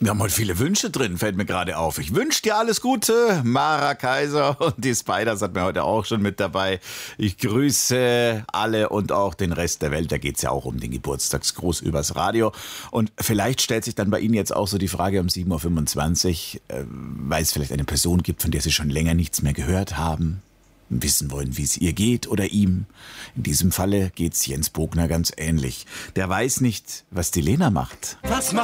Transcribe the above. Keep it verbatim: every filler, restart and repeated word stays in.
Wir haben heute viele Wünsche drin, fällt mir gerade auf. Ich wünsche dir alles Gute, Mara Kaiser, und die Spiders hat mir heute auch schon mit dabei. Ich grüße alle und auch den Rest der Welt. Da geht es ja auch um den Geburtstagsgruß übers Radio. Und vielleicht stellt sich dann bei Ihnen jetzt auch so die Frage um sieben Uhr fünfundzwanzig, äh, weil es vielleicht eine Person gibt, von der Sie schon länger nichts mehr gehört haben, wissen wollen, wie es ihr geht oder ihm. In diesem Falle geht's Jens Bogner ganz ähnlich. Der weiß nicht, was die Lena macht. Was